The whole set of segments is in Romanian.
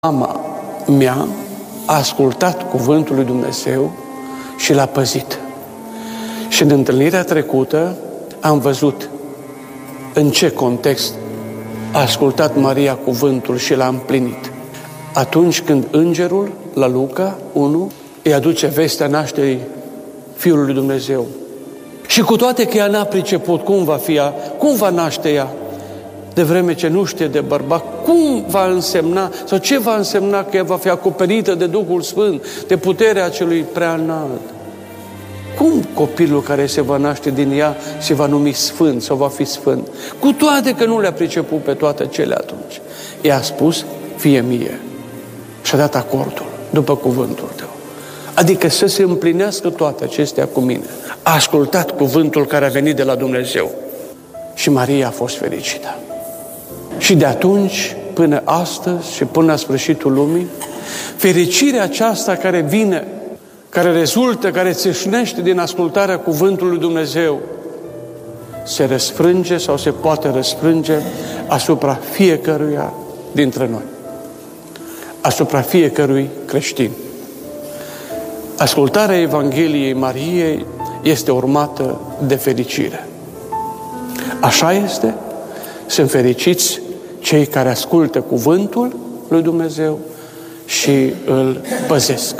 Mama mea a ascultat cuvântul lui Dumnezeu și l-a păzit. Și în întâlnirea trecută am văzut în ce context a ascultat Maria cuvântul și l-a împlinit. Atunci când îngerul, la Luca 1, îi aduce vestea nașterii Fiului lui Dumnezeu. Și cu toate că ea n-a priceput cum va fi ea, cum va naște ea, de vreme ce nu știe de bărbat, cum va însemna, sau ce va însemna că ea va fi acoperită de Duhul Sfânt, de puterea celui prea înalt. Cum copilul care se va naște din ea se va numi sfânt sau va fi sfânt? Cu toate că nu le-a priceput pe toate cele atunci. Ea a spus, fie mie. Și-a dat acordul, după cuvântul tău. Adică să se împlinească toate acestea cu mine. A ascultat cuvântul care a venit de la Dumnezeu. Și Maria a fost fericită. Și de atunci, până astăzi și până la sfârșitul lumii, fericirea aceasta care vine, care rezultă, care țâșnește din ascultarea cuvântului lui Dumnezeu, se răsfrânge sau se poate răsfrânge asupra fiecăruia dintre noi. Asupra fiecărui creștin. Ascultarea Evangheliei Mariei este urmată de fericire. Așa este? Sunt fericiți cei care ascultă cuvântul lui Dumnezeu și îl păzesc.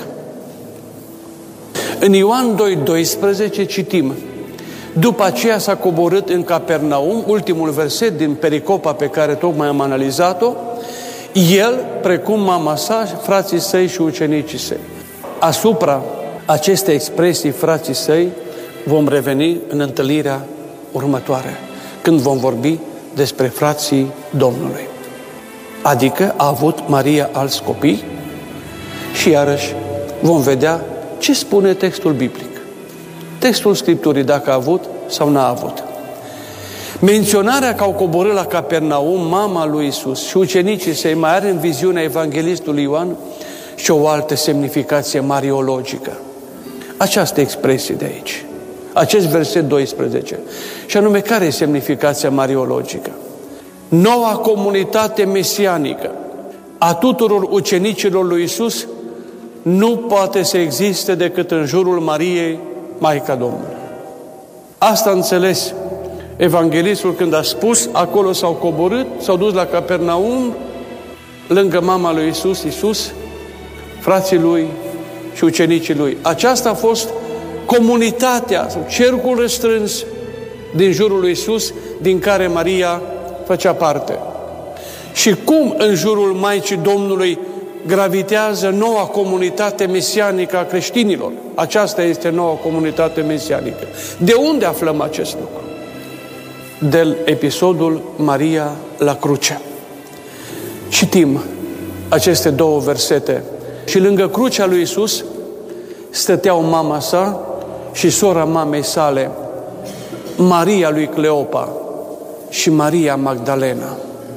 În Ioan 2:12 citim: după aceea s-a coborât în Capernaum, ultimul verset din pericopa pe care tocmai am analizat-o, el, precum mama sa, frații săi și ucenicii săi. Asupra acestei expresii, frații săi, vom reveni în întâlnirea următoare, când vom vorbi despre frații Domnului. Adică a avut Maria alți copii și iarăși vom vedea ce spune textul biblic. Textul Scripturii, dacă a avut sau n-a avut. Menționarea că au coborât la Capernaum mama lui Iisus și ucenicii săi mai are în viziunea evanghelistului Ioan și o altă semnificație mariologică. Această expresie de aici. Acest verset 12. Și anume, care e semnificația mariologică? Noua comunitate mesianică a tuturor ucenicilor lui Iisus nu poate să existe decât în jurul Mariei, Maica Domnului. Asta a înțeles evanghelistul când a spus, acolo s-au coborât, s-au dus la Capernaum, lângă mama lui Iisus, frații lui și ucenicii lui. Aceasta a fost comunitatea, sau cercul restrâns din jurul lui Iisus, din care Maria făcea parte. Și cum în jurul Maicii Domnului gravitează noua comunitate mesianică a creștinilor? Aceasta este noua comunitate mesianică. De unde aflăm acest lucru? De episodul Maria la cruce. Citim aceste două versete. Și lângă crucea lui Iisus stăteau mama sa și sora mamei sale, Maria lui Cleopa și Maria Magdalena.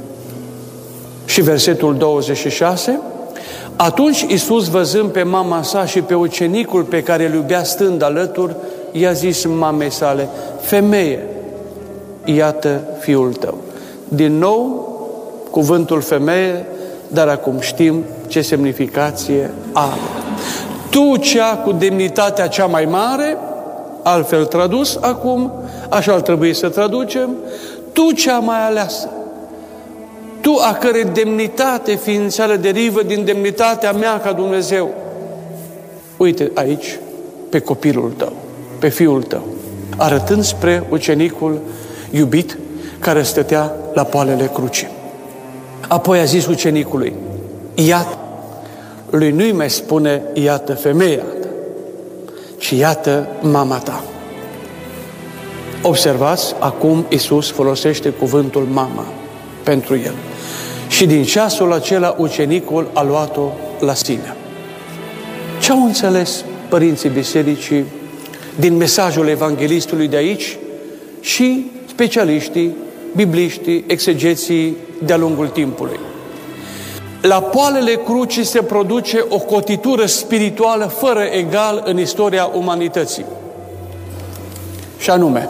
Și versetul 26, atunci Iisus, văzând pe mama sa și pe ucenicul pe care îl iubea stând alături, i-a zis mamei sale, femeie, iată fiul tău. Din nou, cuvântul femeie, dar acum știm ce semnificație are. Tu, cea cu demnitatea cea mai mare, altfel tradus acum, așa ar trebui să traducem, tu cea mai aleasă, tu a cărei demnitate ființială derivă din demnitatea mea ca Dumnezeu. Uite aici pe copilul tău, pe fiul tău, arătând spre ucenicul iubit care stătea la poalele crucii. Apoi a zis ucenicului, iată, lui nu-i mai spune, iată femeia ta, ci iată mama ta. Observați, acum Iisus folosește cuvântul mama pentru el. Și din ceasul acela ucenicul a luat-o la sine. Ce au înțeles părinții bisericii din mesajul evanghelistului de aici și specialiștii, bibliștii, exegeții de-a lungul timpului? La poalele crucii se produce o cotitură spirituală fără egal în istoria umanității. Și anume,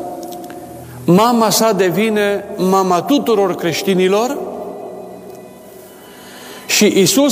mama sa devine mama tuturor creștinilor și Și Iisus